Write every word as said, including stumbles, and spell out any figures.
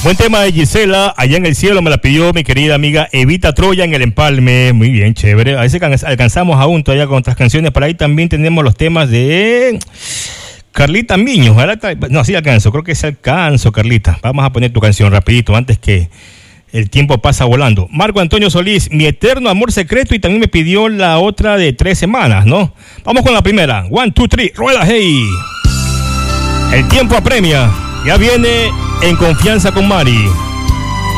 Buen tema de Gisela, Allá en el cielo, me la pidió mi querida amiga Evita Troya en el Empalme. Muy bien, chévere. A veces alcanzamos aún todavía con otras canciones. Por ahí también tenemos los temas de Carlita Miño. No, sí alcanzo, creo que sí alcanzo, Carlita. Vamos a poner tu canción rapidito antes que el tiempo pasa volando. Marco Antonio Solís, Mi eterno amor secreto, y también me pidió la otra de Tres semanas, ¿no? Vamos con la primera. One, two, three, rueda, hey. El tiempo apremia. Ya viene En confianza con Mari.